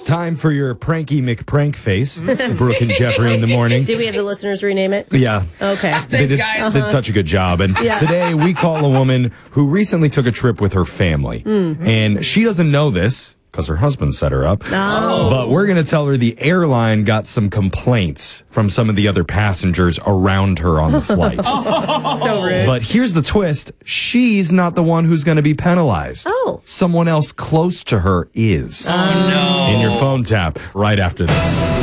It's time for your pranky McPrank face. It's Brooke and Jeffrey in the morning. Did we have the listeners rename it? Yeah. Okay. They did such a good job. And today we call a woman who recently took a trip with her family. And she doesn't know this because her husband set her up. Oh. But we're going to tell her the airline got some complaints from some of the other passengers around her on the flight. So rude. But here's the twist. She's not the one who's going to be penalized. Oh. Someone else close to her is. Oh, no. In your phone tap right after this.